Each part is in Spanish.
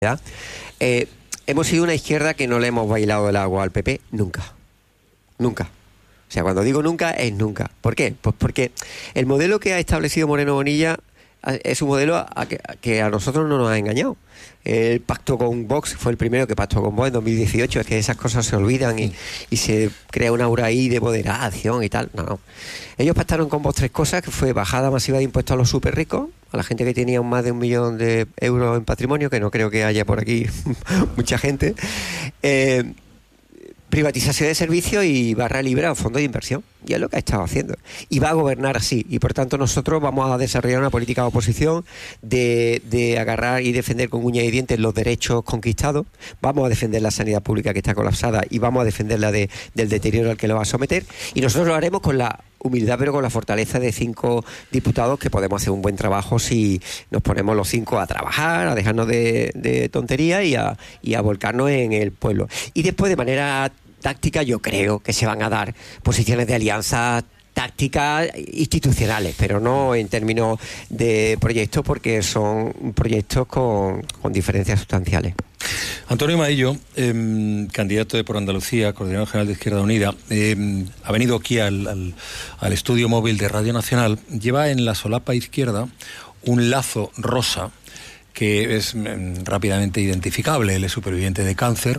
¿Ya? Hemos sido una izquierda que no le hemos bailado el agua al PP nunca. Nunca. O sea, cuando digo nunca, es nunca. ¿Por qué? Pues porque el modelo que ha establecido Moreno Bonilla es un modelo que a nosotros no nos ha engañado. El pacto con Vox fue el primero que pactó con Vox en 2018. Es que esas cosas se olvidan y se crea una aura ahí de moderación y tal. No. Ellos pactaron con Vox 3 cosas, que fue bajada masiva de impuestos a los súper ricos, a la gente que tenía más de 1 millón de euros en patrimonio, que no creo que haya por aquí mucha gente. Privatización de servicios y barra libre a fondos de inversión. Y es lo que ha estado haciendo. Y va a gobernar así. Y por tanto nosotros vamos a desarrollar una política de oposición de agarrar y defender con uñas y dientes los derechos conquistados. Vamos a defender la sanidad pública que está colapsada y vamos a defenderla del deterioro al que lo va a someter. Y nosotros lo haremos con la humildad, pero con la fortaleza de 5 diputados que podemos hacer un buen trabajo si nos ponemos los 5 a trabajar, a dejarnos de tonterías y a volcarnos en el pueblo. Y después, de manera táctica, yo creo que se van a dar posiciones de alianza tácticas institucionales, pero no en términos de proyectos, porque son proyectos con diferencias sustanciales. Antonio Maillo, candidato de Por Andalucía, coordinador general de Izquierda Unida, ha venido aquí al estudio móvil de Radio Nacional. Lleva en la solapa izquierda un lazo rosa que es rápidamente identificable. Él es superviviente de cáncer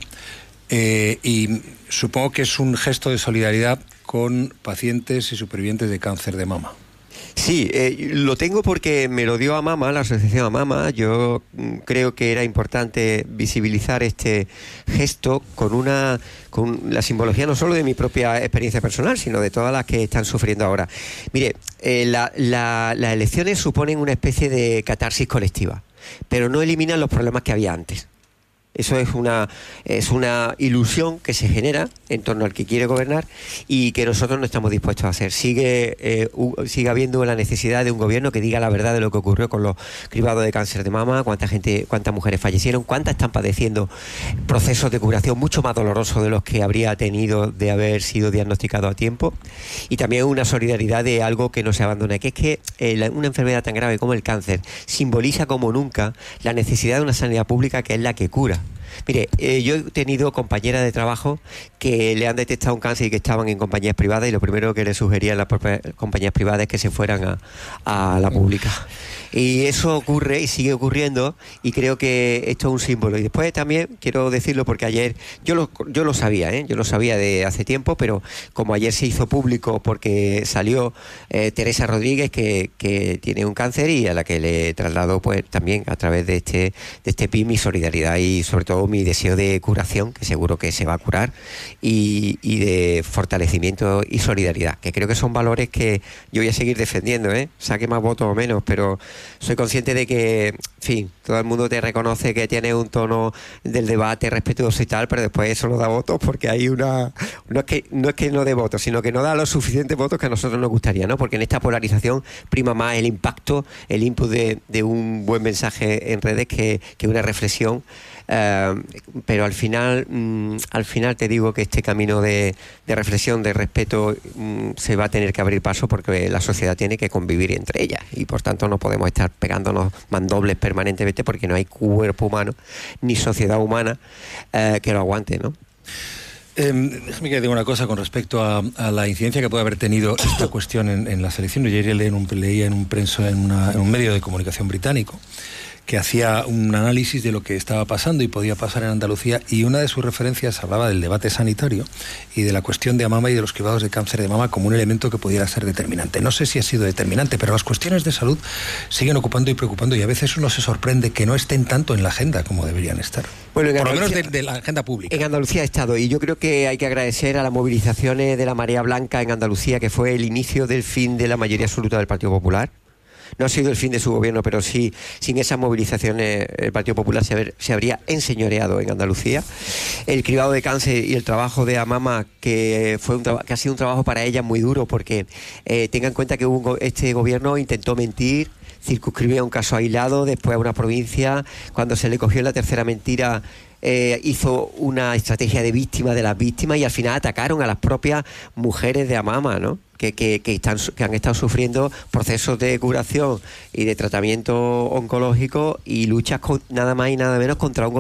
y supongo que es un gesto de solidaridad con pacientes y supervivientes de cáncer de mama. Sí, lo tengo porque me lo dio AMAMA, la asociación AMAMA. Yo creo que era importante visibilizar este gesto con la simbología no solo de mi propia experiencia personal, sino de todas las que están sufriendo ahora. Mire, las elecciones suponen una especie de catarsis colectiva, pero no eliminan los problemas que había antes. Eso es una ilusión que se genera en torno al que quiere gobernar y que nosotros no estamos dispuestos a hacer. Sigue habiendo la necesidad de un gobierno que diga la verdad de lo que ocurrió con los cribados de cáncer de mama, cuántas mujeres fallecieron, cuántas están padeciendo procesos de curación mucho más dolorosos de los que habría tenido de haber sido diagnosticado a tiempo, y también una solidaridad de algo que no se abandona, que es que una enfermedad tan grave como el cáncer simboliza como nunca la necesidad de una sanidad pública que es la que cura. Mire, yo he tenido compañeras de trabajo que le han detectado un cáncer y que estaban en compañías privadas, y lo primero que les sugerían las propias compañías privadas es que se fueran a la pública. Y eso ocurre y sigue ocurriendo, y creo que esto es un símbolo. Y después también quiero decirlo porque ayer yo lo sabía, yo lo sabía de hace tiempo, pero como ayer se hizo público porque salió Teresa Rodríguez, que tiene un cáncer, y a la que le trasladó pues también a través de este PIB mi solidaridad y sobre todo mi deseo de curación, que seguro que se va a curar, y de fortalecimiento y solidaridad, que creo que son valores que yo voy a seguir defendiendo, saque más votos o menos, pero soy consciente de que, en fin, todo el mundo te reconoce que tienes un tono del debate respetuoso y tal, pero después eso no da votos, porque hay no es que no dé votos, sino que no da los suficientes votos que a nosotros nos gustaría, ¿no? Porque en esta polarización prima más el impacto, el input de un buen mensaje en redes que una reflexión. Pero al final te digo que este camino de reflexión, de respeto, se va a tener que abrir paso, porque la sociedad tiene que convivir entre ellas, y por tanto no podemos estar pegándonos mandobles permanentemente, porque no hay cuerpo humano ni sociedad humana que lo aguante, ¿no? Déjame que diga una cosa con respecto a la incidencia que puede haber tenido esta cuestión en las elecciones. Yo ayer leía en un medio de comunicación británico que hacía un análisis de lo que estaba pasando y podía pasar en Andalucía, y una de sus referencias hablaba del debate sanitario y de la cuestión de mama y de los cribados de cáncer de mama como un elemento que pudiera ser determinante. No sé si ha sido determinante, pero las cuestiones de salud siguen ocupando y preocupando, y a veces uno se sorprende que no estén tanto en la agenda como deberían estar. Bueno, por lo menos de la agenda pública. En Andalucía ha estado, y yo creo que hay que agradecer a las movilizaciones de la Marea Blanca en Andalucía, que fue el inicio del fin de la mayoría absoluta del Partido Popular. No ha sido el fin de su gobierno, pero sí, sin esas movilizaciones el Partido Popular se habría enseñoreado en Andalucía. El cribado de cáncer y el trabajo de AMAMA, que ha sido un trabajo para ella muy duro, porque tenga en cuenta que este gobierno intentó mentir, circunscribía un caso aislado, después a una provincia. Cuando se le cogió la tercera mentira, hizo una estrategia de víctima de las víctimas, y al final atacaron a las propias mujeres de AMAMA, ¿no? que han estado sufriendo procesos de curación y de tratamiento oncológico y luchas nada más y nada menos contra un